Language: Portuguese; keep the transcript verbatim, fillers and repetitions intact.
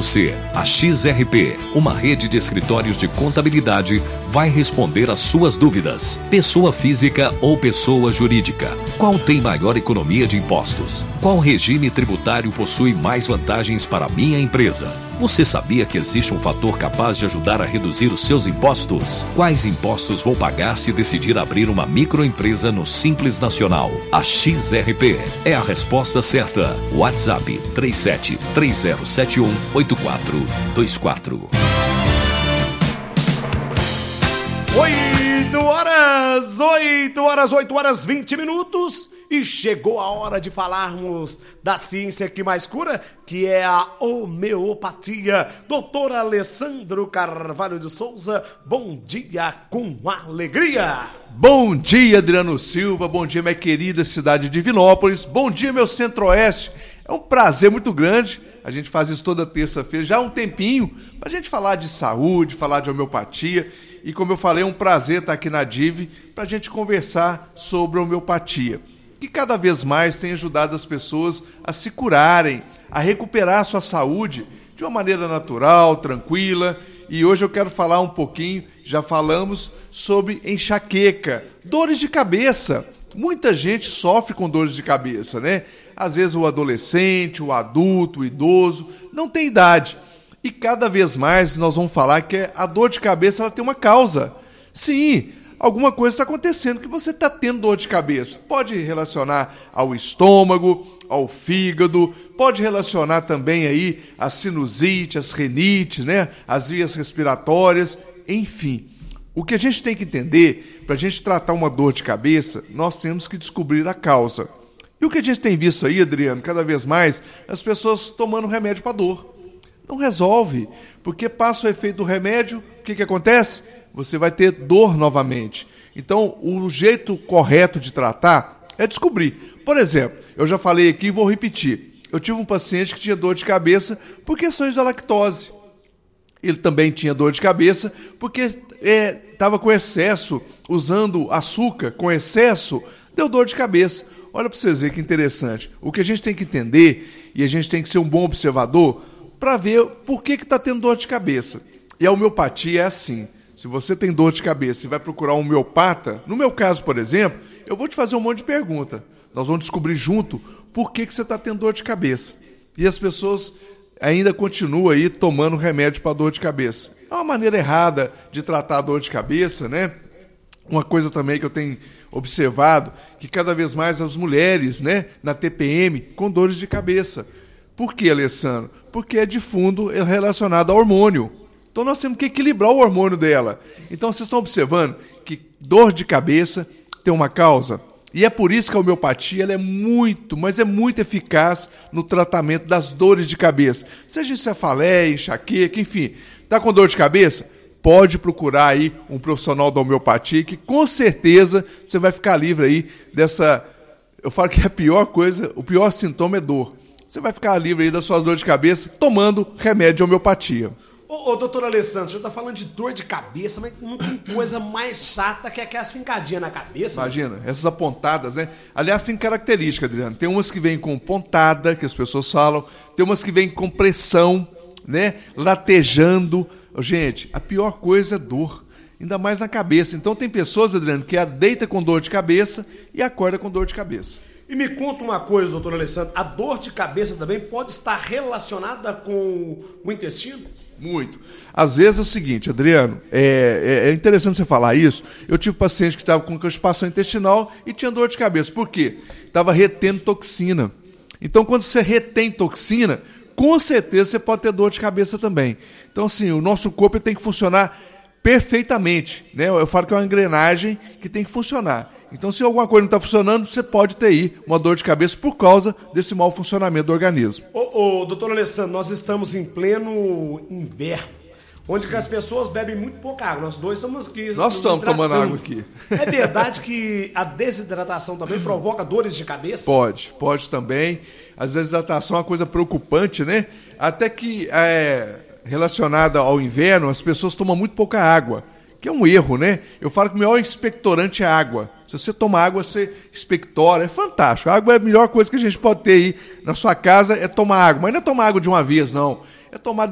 você. A X R P, uma rede de escritórios de contabilidade, vai responder às suas dúvidas. Pessoa física ou pessoa jurídica? Qual tem maior economia de impostos? Qual regime tributário possui mais vantagens para a minha empresa? Você sabia que existe um fator capaz de ajudar a reduzir os seus impostos? Quais impostos vou pagar se decidir abrir uma microempresa no Simples Nacional? A X R P é a resposta certa. WhatsApp três sete três zero sete um oito quatro dois quatro. oito horas, oito horas, oito horas, vinte minutos. E chegou a hora de falarmos da ciência que mais cura, que é a homeopatia. Doutor Alessandro Carvalho de Souza, bom dia com alegria. Bom dia, Adriano Silva, bom dia, minha querida cidade de Divinópolis, bom dia, meu Centro-Oeste. É um prazer muito grande, a gente faz isso toda terça-feira, já há um tempinho, pra gente falar de saúde, falar de homeopatia. E como eu falei, é um prazer estar aqui na D I V pra gente conversar sobre homeopatia, que cada vez mais tem ajudado as pessoas a se curarem, a recuperar a sua saúde de uma maneira natural, tranquila. E hoje eu quero falar um pouquinho, já falamos, sobre enxaqueca, dores de cabeça. Muita gente sofre com dores de cabeça, né? Às vezes o adolescente, o adulto, o idoso, não tem idade. E cada vez mais nós vamos falar que a dor de cabeça ela tem uma causa. Sim, alguma coisa está acontecendo que você está tendo dor de cabeça. Pode relacionar ao estômago, ao fígado, pode relacionar também aí a sinusite, as rinites, né? As vias respiratórias, enfim. O que a gente tem que entender, para a gente tratar uma dor de cabeça, nós temos que descobrir a causa. E o que a gente tem visto aí, Adriano, cada vez mais, as pessoas tomando remédio para dor. Não resolve, porque passa o efeito do remédio, o que, que acontece? Você vai ter dor novamente. Então, o jeito correto de tratar é descobrir. Por exemplo, eu já falei aqui e vou repetir. Eu tive um paciente que tinha dor de cabeça por questões da lactose. Ele também tinha dor de cabeça porque estava é, com excesso, usando açúcar com excesso, deu dor de cabeça. Olha para vocês verem que interessante. O que a gente tem que entender, e a gente tem que ser um bom observador, para ver por que está tendo dor de cabeça. E a homeopatia é assim. Se você tem dor de cabeça e vai procurar um homeopata, no meu caso, por exemplo, eu vou te fazer um monte de pergunta. Nós vamos descobrir junto por que, que você está tendo dor de cabeça. E as pessoas ainda continuam aí tomando remédio para dor de cabeça. É uma maneira errada de tratar a dor de cabeça, né? Uma coisa também que eu tenho observado, que cada vez mais as mulheres, né, na T P M, com dores de cabeça. Por que, Alessandro? Porque é de fundo relacionado ao hormônio. Então nós temos que equilibrar o hormônio dela. Então vocês estão observando que dor de cabeça tem uma causa. E é por isso que a homeopatia ela é muito, mas é muito eficaz no tratamento das dores de cabeça. Seja cefaleia, enxaqueca, enfim. Está com dor de cabeça? Pode procurar aí um profissional da homeopatia que com certeza você vai ficar livre aí dessa... Eu falo que a pior coisa, o pior sintoma é dor. Você vai ficar livre aí das suas dores de cabeça tomando remédio de homeopatia. Ô, ô doutor Alessandro, você tá falando de dor de cabeça, mas não tem coisa mais chata que aquelas fincadinhas na cabeça. Imagina, essas apontadas, né? Aliás, tem característica, Adriano. Tem umas que vêm com pontada, que as pessoas falam. Tem umas que vêm com pressão, né? Latejando. Gente, a pior coisa é dor. Ainda mais na cabeça. Então tem pessoas, Adriano, que deita com dor de cabeça e acorda com dor de cabeça. E me conta uma coisa, doutor Alessandro, a dor de cabeça também pode estar relacionada com o intestino? Muito. Às vezes é o seguinte, Adriano, é, é interessante você falar isso. Eu tive paciente que estava com constipação intestinal e tinha dor de cabeça. Por quê? Estava retendo toxina. Então, quando você retém toxina, com certeza você pode ter dor de cabeça também. Então, assim, o nosso corpo tem que funcionar perfeitamente, né? Eu falo que é uma engrenagem que tem que funcionar. Então, se alguma coisa não está funcionando, você pode ter aí uma dor de cabeça por causa desse mau funcionamento do organismo. Ô, ô doutor Alessandro, nós estamos em pleno inverno, onde que as pessoas bebem muito pouca água. Nós dois estamos aqui. Nós estamos tomando água aqui. É verdade que a desidratação também provoca dores de cabeça? Pode, pode também. A desidratação é uma coisa preocupante, né? Até que, é, relacionada ao inverno, as pessoas tomam muito pouca água. Que é um erro, né? Eu falo que o melhor expectorante é a água. Se você toma água, você expectora. É fantástico. A água é a melhor coisa que a gente pode ter aí na sua casa, é tomar água. Mas não é tomar água de uma vez, não. É tomar